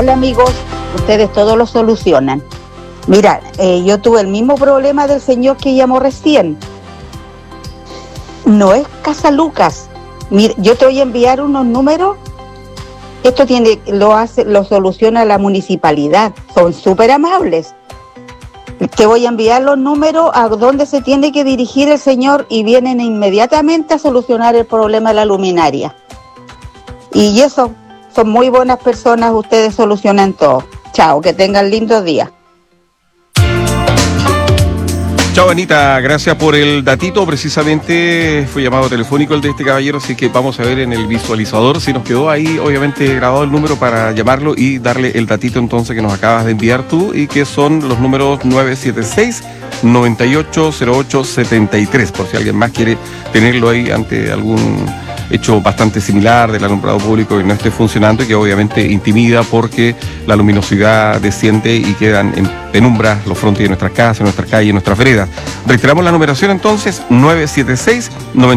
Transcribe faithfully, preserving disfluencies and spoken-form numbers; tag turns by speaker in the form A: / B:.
A: igual, amigos, ustedes todo lo solucionan. Mira, eh, yo tuve el mismo problema del señor que llamó recién. No es Casa Lucas. Mira, yo te voy a enviar unos números. Esto tiene, lo hace, lo soluciona la municipalidad. Son súper amables. Te voy a enviar los números a donde se tiene que dirigir el señor y vienen inmediatamente a solucionar el problema de la luminaria. Y eso, son muy buenas personas, ustedes solucionan todo. Chao, que tengan lindos días.
B: Chao, Anita, gracias por el datito. Precisamente fue llamado telefónico el de este caballero, así que vamos a ver en el visualizador si nos quedó ahí, obviamente, grabado el número para llamarlo y darle el datito entonces que nos acabas de enviar tú y que son los números nueve siete seis, nueve ocho cero ocho siete tres, por si alguien más quiere tenerlo ahí ante algún hecho bastante similar del alumbrado público que no esté funcionando y que obviamente intimida porque la luminosidad desciende y quedan en penumbra los frontis de nuestras casas, nuestras calles, nuestras veredas. Reiteramos la numeración entonces, nueve siete seis, nueve